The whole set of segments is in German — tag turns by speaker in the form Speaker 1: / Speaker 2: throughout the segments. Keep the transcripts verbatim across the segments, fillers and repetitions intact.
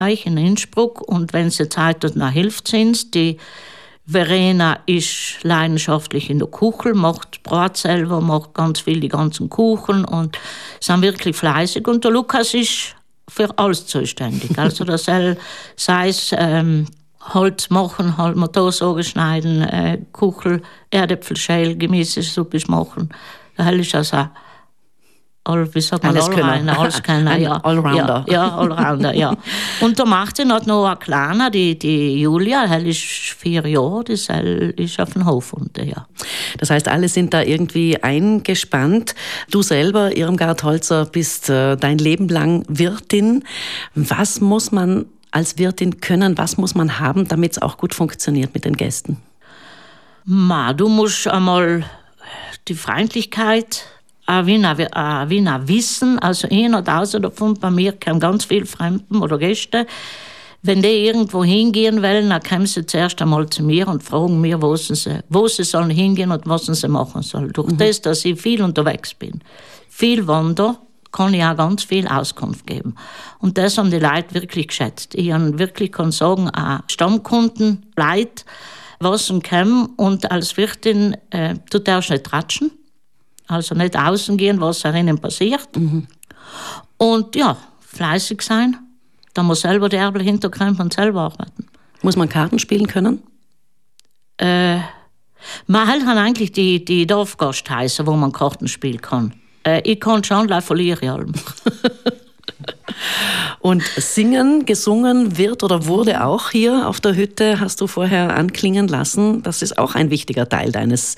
Speaker 1: in Innsbruck und wenn sie Zeit hat, dann hilft sie uns. Die Verena ist leidenschaftlich in der Küche, macht Brot selber, macht ganz viel die ganzen Kuchen und sind wirklich fleißig. Und der Lukas ist für alles zuständig. Also das sei es ähm, Holz machen, halt Motorsäge schneiden, äh, Kuchel, Erdäpfel schälen, Gemüsesuppe machen. Da ist also all, wie sagt man,
Speaker 2: alles
Speaker 1: Allrounder, alles Kenner, ja.
Speaker 2: Allrounder.
Speaker 1: Ja, ja, Allrounder, ja. Und der Martin hat noch eine Kleine, die, die Julia, die ist vier Jahre, die ist auf dem Hof unten, ja.
Speaker 2: Das heißt, alle sind da irgendwie eingespannt. Du selber, Irmgard Holzer, bist äh, dein Leben lang Wirtin. Was muss man als Wirtin können, was muss man haben, damit es auch gut funktioniert mit den Gästen?
Speaker 1: Ma, du musst einmal die Freundlichkeit, auch wie ein Wissen, also ein oder tausend davon, bei mir kommen ganz viele Fremden oder Gäste. Wenn die irgendwo hingehen wollen, dann kommen sie zuerst einmal zu mir und fragen mir, wo sie, wo sie sollen hingehen und was sie machen sollen. Durch mhm. das, dass ich viel unterwegs bin, viel wandere, kann ich auch ganz viel Auskunft geben. Und das haben die Leute wirklich geschätzt. Ich kann wirklich kann sagen, auch Stammkunden, Leute, was sie kommen und als Wirtin, äh, du darfst nicht ratschen. Also nicht außen gehen, was drinnen passiert. Mhm. Und ja, fleißig sein. Da muss selber die Ärmel hinterkrempeln und selber arbeiten.
Speaker 2: Muss man Karten spielen können?
Speaker 1: Äh, man hat eigentlich die, die Dorfgasthäuser, wo man Karten spielen kann. Äh, ich kann schon, leider verliere ich allem.
Speaker 2: Und singen, gesungen wird oder wurde auch hier auf der Hütte, hast du vorher anklingen lassen. Das ist auch ein wichtiger Teil deines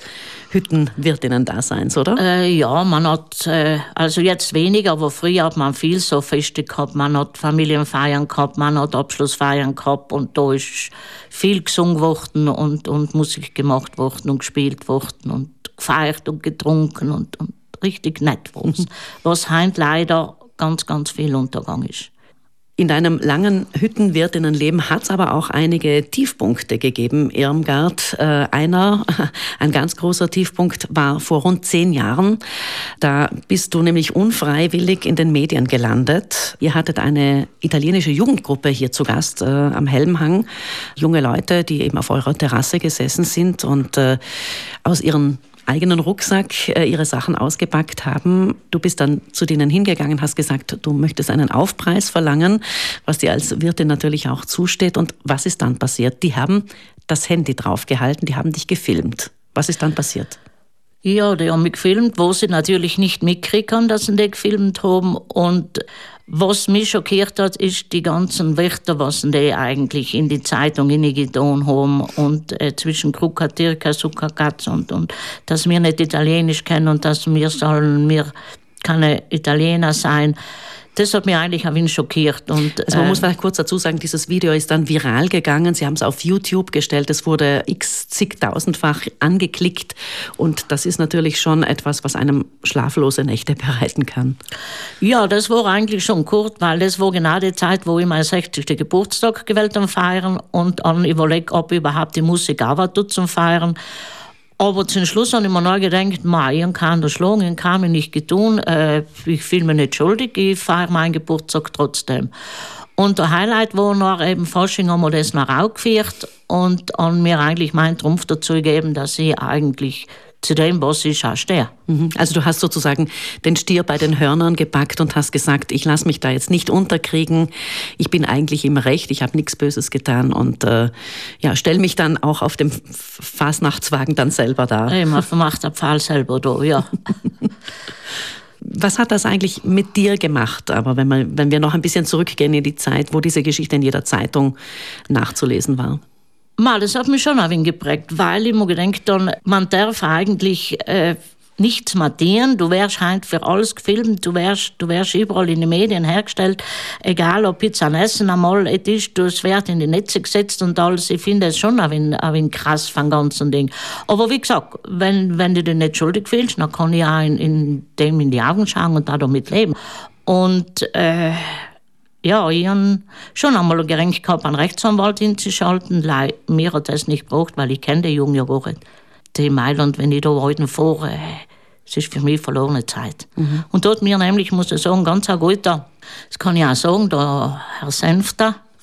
Speaker 2: Hüttenwirtinnen-Daseins, oder?
Speaker 1: Äh, ja, man hat, äh, also jetzt weniger, aber früher hat man viel so Feste gehabt. Man hat Familienfeiern gehabt, man hat Abschlussfeiern gehabt und da ist viel gesungen worden und, und Musik gemacht worden und gespielt worden und gefeiert und getrunken und, und richtig nett war es. Was heute leider ganz, ganz viel Untergang ist.
Speaker 2: In deinem langen Hüttenwirtinnenleben hat es aber auch einige Tiefpunkte gegeben, Irmgard. Äh, einer, ein ganz großer Tiefpunkt war vor rund zehn Jahren. Da bist du nämlich unfreiwillig in den Medien gelandet. Ihr hattet eine italienische Jugendgruppe hier zu Gast äh, am Helmhang. Junge Leute, die eben auf eurer Terrasse gesessen sind und äh, aus ihren eigenen Rucksack äh, ihre Sachen ausgepackt haben. Du bist dann zu denen hingegangen, hast gesagt, du möchtest einen Aufpreis verlangen, was dir als Wirtin natürlich auch zusteht. Und was ist dann passiert? Die haben das Handy draufgehalten, die haben dich gefilmt. Was ist dann passiert?
Speaker 1: Ja, die haben mich gefilmt, wo sie natürlich nicht mitkriegen, dass sie die gefilmt haben. Und was mich schockiert hat, ist die ganzen Wörter, was die eigentlich in die Zeitung hineingetan haben. Und äh, zwischen Kruka, Tirka, Sukakatz und, und dass wir nicht Italienisch kennen und dass wir sollen, wir keine Italiener sein. Das hat mich eigentlich ein wenig schockiert. Und,
Speaker 2: also man
Speaker 1: äh,
Speaker 2: muss vielleicht kurz dazu sagen, dieses Video ist dann viral gegangen. Sie haben es auf YouTube gestellt. Es wurde x zigtausendfach angeklickt. Und das ist natürlich schon etwas, was einem schlaflose Nächte bereiten kann.
Speaker 1: Ja, das war eigentlich schon kurz, weil das war genau die Zeit, wo ich meinen sechzigsten Geburtstag gewählt habe feiern und dann überlegt, ob ich überhaupt die Musik auch was tut zum Feiern. Aber zum Schluss habe ich mir noch gedacht, ich kann das schlagen, ich kann mich nicht getun, äh, ich fühle mich nicht schuldig, ich feiere meinen Geburtstag trotzdem. Und der Highlight war noch eben, Fasching haben wir das noch auch gefeiert und an mir eigentlich meinen Trumpf dazu gegeben, dass ich eigentlich zu dem, was ich auch stehe.
Speaker 2: Also du hast sozusagen den Stier bei den Hörnern gepackt und hast gesagt, ich lasse mich da jetzt nicht unterkriegen, ich bin eigentlich im Recht, ich habe nichts Böses getan und äh, ja, stelle mich dann auch auf dem Fasnachtswagen dann selber dar.
Speaker 1: Ja, man macht den Pfahl selber da, ja.
Speaker 2: Was hat das eigentlich mit dir gemacht? Aber wenn, man, wenn wir noch ein bisschen zurückgehen in die Zeit, wo diese Geschichte in jeder Zeitung nachzulesen war.
Speaker 1: Mal, das hat mich schon ein wenig geprägt, weil ich mir gedacht habe, man darf eigentlich äh, nichts mattieren. Du wärst halt für alles gefilmt, du wärst, du wärst überall in den Medien hergestellt, egal ob jetzt ein Essen einmal ist, es wird in die Netze gesetzt und alles. Ich finde es schon ein wenig, ein wenig krass von ganzen Ding. Aber wie gesagt, wenn, wenn du dich nicht schuldig fühlst, dann kann ich auch in, in dem in die Augen schauen und auch damit leben. Und äh, ja, ich habe schon einmal gedacht gehabt, einen Rechtsanwalt hinzuschalten. Mir hat das nicht gebraucht, weil ich kenne den Jungen ja gar nicht. Die Mailand, wenn ich da heute fahre, es ist für mich verlorene Zeit. Mhm. Und dort mir nämlich, muss ich sagen, ganz ein guter, das kann ich auch sagen, der Herr Senfter,